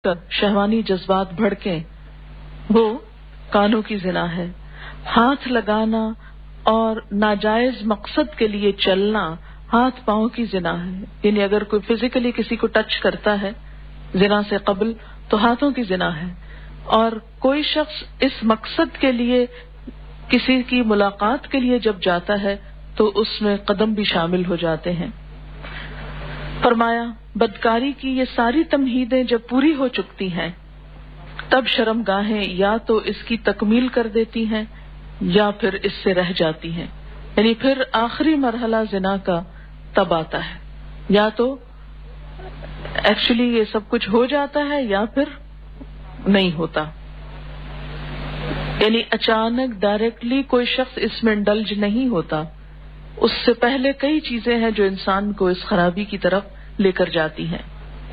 شہوانی جذبات بھڑکیں وہ کانوں کی زنا ہے. ہاتھ لگانا اور ناجائز مقصد کے لیے چلنا ہاتھ پاؤں کی زنا ہے. یعنی اگر کوئی فزیکلی کسی کو ٹچ کرتا ہے زنا سے قبل تو ہاتھوں کی زنا ہے، اور کوئی شخص اس مقصد کے لیے کسی کی ملاقات کے لیے جب جاتا ہے تو اس میں قدم بھی شامل ہو جاتے ہیں. فرمایا بدکاری کی یہ ساری تمہیدیں جب پوری ہو چکتی ہیں تب شرم گاہیں یا تو اس کی تکمیل کر دیتی ہیں یا پھر اس سے رہ جاتی ہیں. یعنی پھر آخری مرحلہ زنا کا تب آتا ہے، یا تو ایکچولی یہ سب کچھ ہو جاتا ہے یا پھر نہیں ہوتا. یعنی اچانک ڈائریکٹلی کوئی شخص اس میں انڈلج نہیں ہوتا، اس سے پہلے کئی چیزیں ہیں جو انسان کو اس خرابی کی طرف لے کر جاتی ہیں.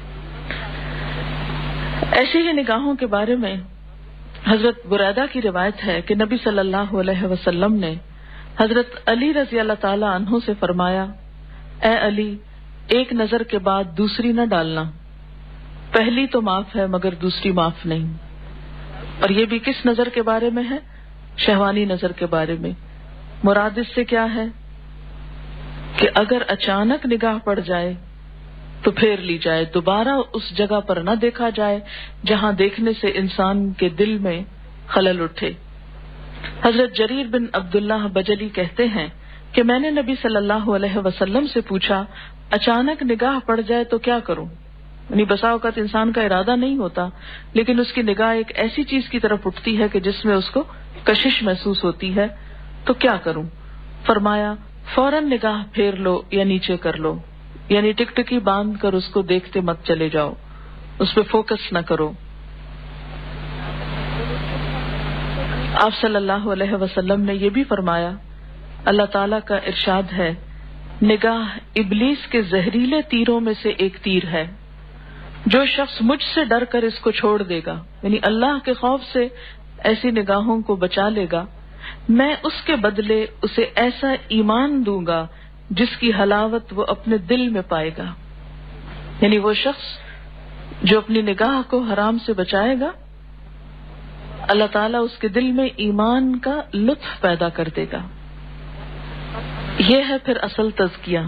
ایسی ہی نگاہوں کے بارے میں حضرت بریدہ کی روایت ہے کہ نبی صلی اللہ علیہ وسلم نے حضرت علی رضی اللہ تعالی عنہ سے فرمایا، اے علی، ایک نظر کے بعد دوسری نہ ڈالنا، پہلی تو معاف ہے مگر دوسری معاف نہیں. اور یہ بھی کس نظر کے بارے میں ہے؟ شہوانی نظر کے بارے میں. مراد اس سے کیا ہے کہ اگر اچانک نگاہ پڑ جائے تو پھیر لی جائے، دوبارہ اس جگہ پر نہ دیکھا جائے جہاں دیکھنے سے انسان کے دل میں خلل اٹھے. حضرت جریر بن عبداللہ بجلی کہتے ہیں کہ میں نے نبی صلی اللہ علیہ وسلم سے پوچھا، اچانک نگاہ پڑ جائے تو کیا کروں؟ یعنی بسا اوقات انسان کا ارادہ نہیں ہوتا لیکن اس کی نگاہ ایک ایسی چیز کی طرف اٹھتی ہے کہ جس میں اس کو کشش محسوس ہوتی ہے، تو کیا کروں؟ فرمایا فوراً نگاہ پھیر لو یا نیچے کر لو. یعنی ٹکٹکی باندھ کر اس کو دیکھتے مت چلے جاؤ، اس پہ فوکس نہ کرو. آپ صلی اللہ علیہ وسلم نے یہ بھی فرمایا، اللہ تعالیٰ کا ارشاد ہے، نگاہ ابلیس کے زہریلے تیروں میں سے ایک تیر ہے. جو شخص مجھ سے ڈر کر اس کو چھوڑ دے گا، یعنی اللہ کے خوف سے ایسی نگاہوں کو بچا لے گا، میں اس کے بدلے اسے ایسا ایمان دوں گا جس کی حلاوت وہ اپنے دل میں پائے گا. یعنی وہ شخص جو اپنی نگاہ کو حرام سے بچائے گا، اللہ تعالیٰ اس کے دل میں ایمان کا لطف پیدا کر دے گا. یہ ہے پھر اصل تزکیہ.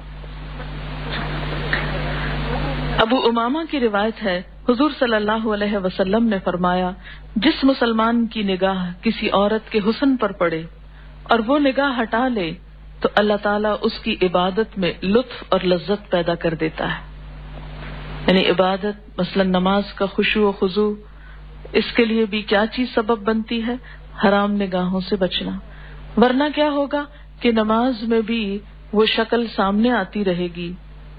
ابو امامہ کی روایت ہے، حضور صلی اللہ علیہ وسلم نے فرمایا، جس مسلمان کی نگاہ کسی عورت کے حسن پر پڑے اور وہ نگاہ ہٹا لے تو اللہ تعالیٰ اس کی عبادت میں لطف اور لذت پیدا کر دیتا ہے. یعنی عبادت مثلا نماز کا خشوع و خضوع، اس کے لیے بھی کیا چیز سبب بنتی ہے؟ حرام نگاہوں سے بچنا. ورنہ کیا ہوگا کہ نماز میں بھی وہ شکل سامنے آتی رہے گی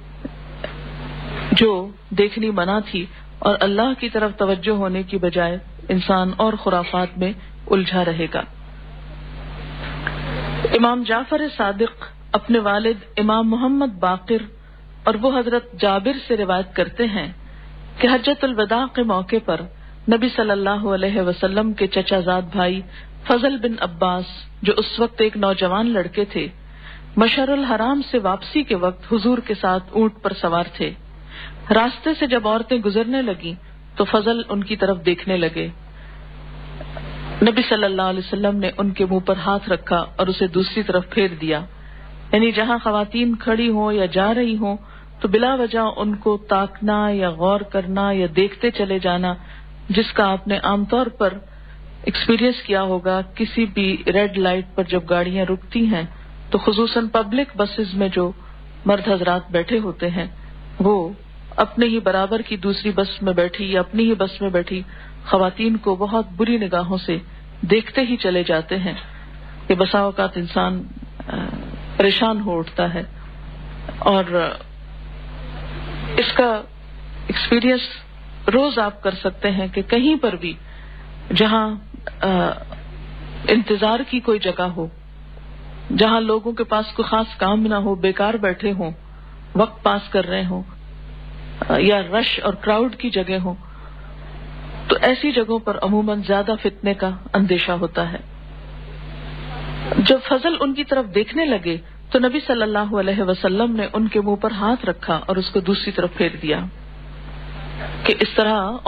جو دیکھنی منع تھی، اور اللہ کی طرف توجہ ہونے کی بجائے انسان اور خرافات میں الجھا رہے گا. امام جعفر صادق اپنے والد امام محمد باقر اور وہ حضرت جابر سے روایت کرتے ہیں کہ حجۃ الوداع کے موقع پر نبی صلی اللہ علیہ وسلم کے چچا زاد بھائی فضل بن عباس، جو اس وقت ایک نوجوان لڑکے تھے، مشعر الحرام سے واپسی کے وقت حضور کے ساتھ اونٹ پر سوار تھے. راستے سے جب عورتیں گزرنے لگیں تو فضل ان کی طرف دیکھنے لگے. نبی صلی اللہ علیہ وسلم نے ان کے منہ پر ہاتھ رکھا اور اسے دوسری طرف پھیر دیا. یعنی جہاں خواتین کھڑی ہوں یا جا رہی ہوں تو بلا وجہ ان کو تاکنا یا غور کرنا یا دیکھتے چلے جانا، جس کا آپ نے عام طور پر ایکسپیرینس کیا ہوگا. کسی بھی ریڈ لائٹ پر جب گاڑیاں رکتی ہیں تو خصوصاً پبلک بسز میں جو مرد حضرات بیٹھے ہوتے ہیں وہ اپنے ہی برابر کی دوسری بس میں بیٹھی یا اپنی ہی بس میں بیٹھی خواتین کو بہت بری نگاہوں سے دیکھتے ہی چلے جاتے ہیں کہ بسا اوقات انسان پریشان ہو اٹھتا ہے. اور اس کا ایکسپیرینس روز آپ کر سکتے ہیں کہ کہیں پر بھی جہاں انتظار کی کوئی جگہ ہو، جہاں لوگوں کے پاس کوئی خاص کام نہ ہو، بیکار بیٹھے ہوں، وقت پاس کر رہے ہوں، یا رش اور کراؤڈ کی جگہ ہو، تو ایسی جگہوں پر عموماً زیادہ فتنے کا اندیشہ ہوتا ہے. جب فضل ان کی طرف دیکھنے لگے تو نبی صلی اللہ علیہ وسلم نے ان کے منہ پر ہاتھ رکھا اور اس کو دوسری طرف پھیر دیا کہ اس طرح